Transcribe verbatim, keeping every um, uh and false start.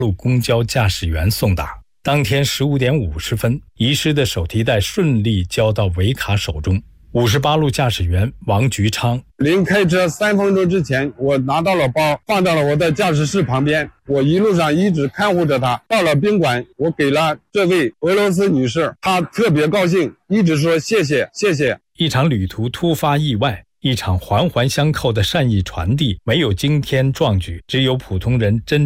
路公交驾驶员送达。当天十五点五十分，遗失的手提袋顺利交到维卡手中。五十八路驾驶员王菊昌： 临开车三分钟之前，我拿到了包，放到了我的驾驶室旁边。我一路上一直看护着他。到了宾馆，我给了这位俄罗斯女士，她特别高兴，一直说谢谢谢谢。 一场旅途突发意外，一场环环相扣的善意传递，没有惊天壮举，只有普通人真